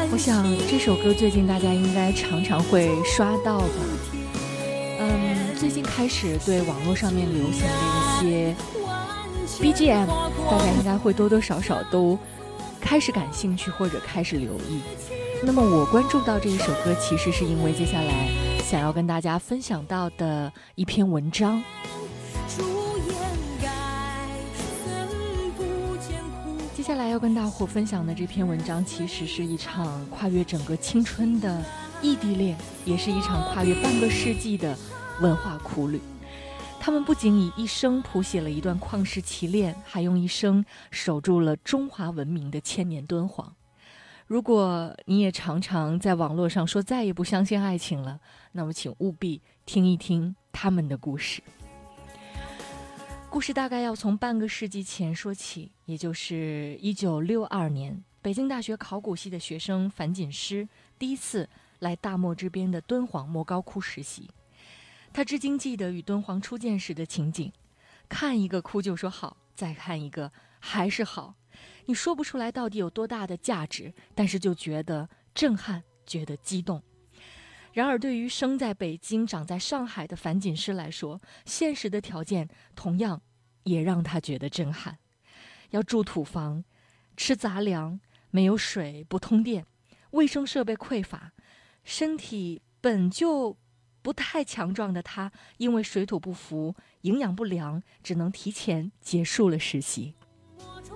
我想这首歌最近大家应该常常会刷到吧。最近开始对网络上面流行的一些 BGM， 大家应该会多多少少都开始感兴趣或者开始留意。那么我关注到这一首歌，其实是因为接下来想要跟大家分享到的一篇文章。接下来要跟大伙分享的这篇文章，其实是一场跨越整个青春的异地恋，也是一场跨越半个世纪的文化苦旅。他们不仅以一生谱写了一段旷世奇恋，还用一生守住了中华文明的千年敦煌。如果你也常常在网络上说再也不相信爱情了，那么请务必听一听他们的故事。故事大概要从半个世纪前说起，也就是1962年，北京大学考古系的学生樊锦诗第一次来大漠之边的敦煌莫高窟实习。他至今记得与敦煌初见时的情景，看一个窟就说好，再看一个还是好，你说不出来到底有多大的价值，但是就觉得震撼，觉得激动。然而对于生在北京长在上海的樊锦诗来说，现实的条件同样也让他觉得震撼。要住土房，吃杂粮，没有水，不通电，卫生设备匮乏，身体本就不太强壮的他，因为水土不服，营养不良，只能提前结束了实习。